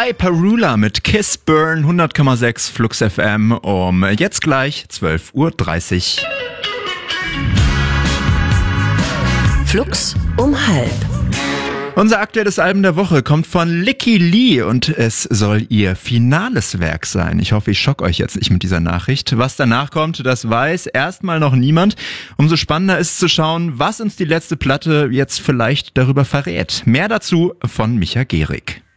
Hyperruler mit Kiss Burn 100,6 Flux FM um jetzt gleich 12:30 Uhr. Flux um 12:30. Unser aktuelles Album der Woche kommt von Lykke Li und es soll ihr finales Werk sein. Ich hoffe, ich schock euch jetzt nicht mit dieser Nachricht. Was danach kommt, das weiß erstmal noch niemand. Umso spannender ist zu schauen, was uns die letzte Platte jetzt vielleicht darüber verrät. Mehr dazu von Micha Gehrig.